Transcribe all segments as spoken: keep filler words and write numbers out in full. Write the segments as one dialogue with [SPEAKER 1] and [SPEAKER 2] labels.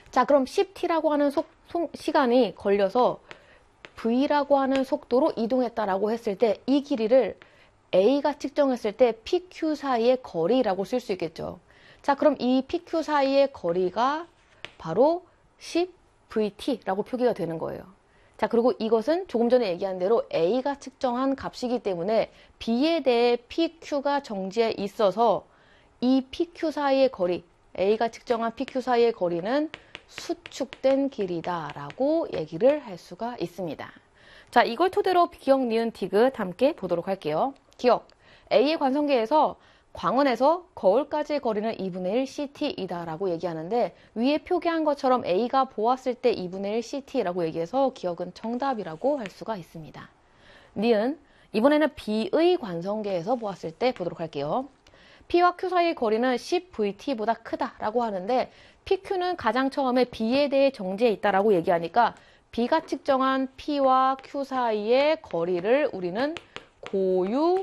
[SPEAKER 1] 자, 그럼 십 티라고 하는 속, 속, 시간이 걸려서 V라고 하는 속도로 이동했다라고 했을 때 이 길이를 A가 측정했을 때 피큐 사이의 거리라고 쓸 수 있겠죠. 자, 그럼 이 피큐 사이의 거리가 바로 십 브이 티라고 표기가 되는 거예요. 자, 그리고 이것은 조금 전에 얘기한 대로 A가 측정한 값이기 때문에 B에 대해 피큐가 정지해 있어서 이 피큐 사이의 거리, A가 측정한 피큐 사이의 거리는 수축된 길이다 라고 얘기를 할 수가 있습니다. 자, 이걸 토대로 기억, 니은, 디귿 함께 보도록 할게요. 기억, A의 관성계에서 광원에서 거울까지의 거리는 이분의 일 씨티이다 라고 얘기하는데 위에 표기한 것처럼 A가 보았을 때 이분의 일 씨티라고 얘기해서 기억은 정답이라고 할 수가 있습니다. 니은, 이번에는 B의 관성계에서 보았을 때 보도록 할게요. P와 Q 사이의 거리는 십 브이 티보다 크다라고 하는데 피큐는 가장 처음에 B에 대해 정지해 있다라고 얘기하니까 B가 측정한 P와 Q 사이의 거리를 우리는 고유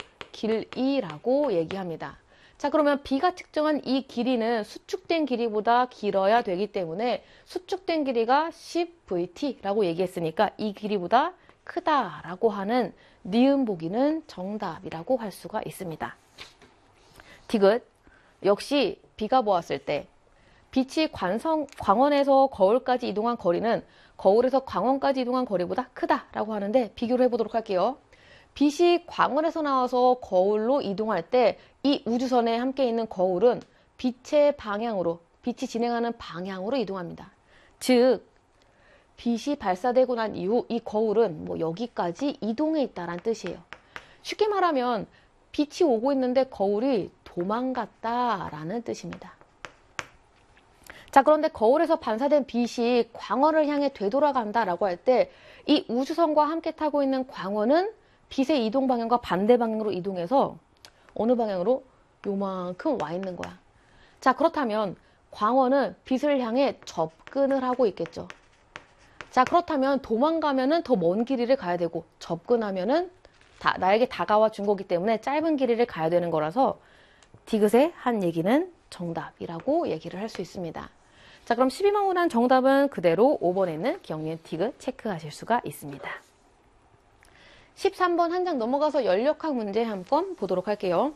[SPEAKER 1] 길이라고 얘기합니다. 자, 그러면 B가 측정한 이 길이는 수축된 길이보다 길어야 되기 때문에 수축된 길이가 십 브이 티라고 얘기했으니까 이 길이보다 크다라고 하는 니은 보기는 정답이라고 할 수가 있습니다. 디귿, 역시 B가 보았을 때 빛이 관성, 광원에서 거울까지 이동한 거리는 거울에서 광원까지 이동한 거리보다 크다라고 하는데 비교를 해보도록 할게요. 빛이 광원에서 나와서 거울로 이동할 때 이 우주선에 함께 있는 거울은 빛의 방향으로, 빛이 진행하는 방향으로 이동합니다. 즉, 빛이 발사되고 난 이후 이 거울은 뭐 여기까지 이동해 있다는 뜻이에요. 쉽게 말하면 빛이 오고 있는데 거울이 도망갔다라는 뜻입니다. 자, 그런데 거울에서 반사된 빛이 광원을 향해 되돌아간다라고 할 때 이 우주선과 함께 타고 있는 광원은 빛의 이동 방향과 반대 방향으로 이동해서 어느 방향으로? 요만큼 와 있는 거야. 자, 그렇다면 광원은 빛을 향해 접근을 하고 있겠죠. 자, 그렇다면 도망가면은 더 먼 길이를 가야 되고 접근하면은 다, 나에게 다가와 준 거기 때문에 짧은 길이를 가야 되는 거라서 디귿의 한 얘기는 정답이라고 얘기를 할 수 있습니다. 자, 그럼 십이 번문항 정답은 그대로 오 번에 있는 기억, 니은, 디귿 체크하실 수가 있습니다. 십삼 번 한 장 넘어가서 연력학 문제 한 번 보도록 할게요.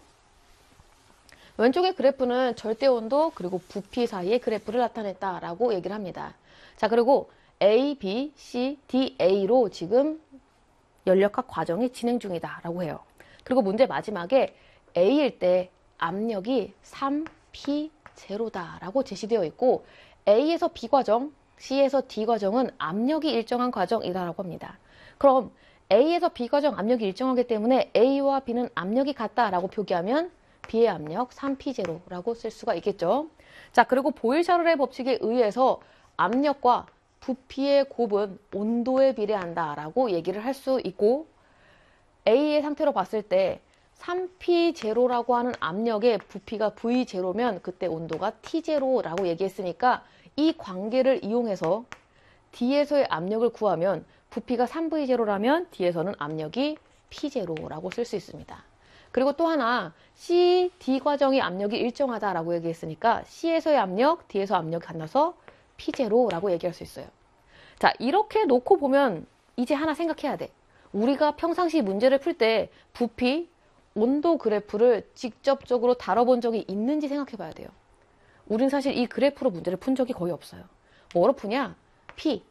[SPEAKER 1] 왼쪽의 그래프는 절대온도 그리고 부피 사이의 그래프를 나타냈다라고 얘기를 합니다. 자, 그리고 A, B, C, D, A로 지금 연력학 과정이 진행 중이다 라고 해요. 그리고 문제 마지막에 A일 때 압력이 삼 피 제로다 라고 제시되어 있고 A에서 B 과정, C에서 D 과정은 압력이 일정한 과정이라고 합니다. 그럼 A에서 B 과정 압력이 일정하기 때문에 A와 B는 압력이 같다라고 표기하면 B의 압력 삼 피 제로라고 쓸 수가 있겠죠. 자, 그리고 보일-샤를의 법칙에 의해서 압력과 부피의 곱은 온도에 비례한다라고 얘기를 할 수 있고 A의 상태로 봤을 때 삼 피 제로라고 하는 압력의 부피가 브이 제로면 그때 온도가 티 제로라고 얘기했으니까 이 관계를 이용해서 D에서의 압력을 구하면 부피가 삼 브이 제로라면 D에서는 압력이 피 제로라고 쓸 수 있습니다. 그리고 또 하나 C, D 과정의 압력이 일정하다라고 얘기했으니까 C에서의 압력, D에서 압력이 같나서 피 제로라고 얘기할 수 있어요. 자, 이렇게 놓고 보면 이제 하나 생각해야 돼. 우리가 평상시 문제를 풀 때 부피, 온도 그래프를 직접적으로 다뤄본 적이 있는지 생각해 봐야 돼요. 우린 사실 이 그래프로 문제를 푼 적이 거의 없어요. 뭐로 푸냐? P,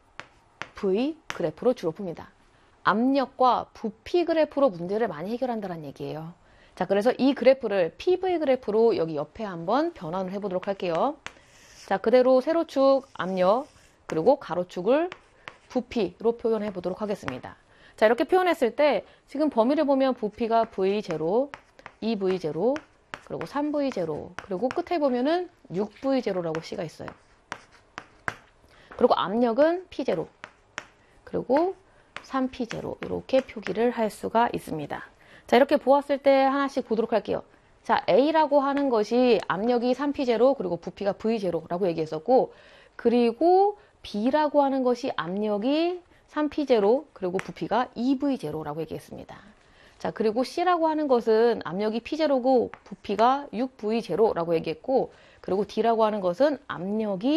[SPEAKER 1] V 그래프로 주로 풉니다. 압력과 부피 그래프로 문제를 많이 해결한다는 얘기예요. 자, 그래서 이 그래프를 피브이 그래프로 여기 옆에 한번 변환을 해보도록 할게요. 자, 그대로 세로축 압력, 그리고 가로축을 부피로 표현해 보도록 하겠습니다. 자, 이렇게 표현했을 때 지금 범위를 보면 부피가 브이 제로, 이 브이 제로, 그리고 삼 브이 제로, 그리고 끝에 보면은 육 브이 제로라고 C가 있어요. 그리고 압력은 피 제로, 그리고 삼 피 제로 이렇게 표기를 할 수가 있습니다. 자, 이렇게 보았을 때 하나씩 보도록 할게요. 자, A라고 하는 것이 압력이 삼 피 제로, 그리고 부피가 브이 제로라고 얘기했었고, 그리고 B라고 하는 것이 압력이 삼 피 제로, 그리고 부피가 이 브이 제로라고 얘기했습니다. 자, 그리고 C라고 하는 것은 압력이 피 제로고 부피가 육 브이 제로라고 얘기했고, 그리고 D라고 하는 것은 압력이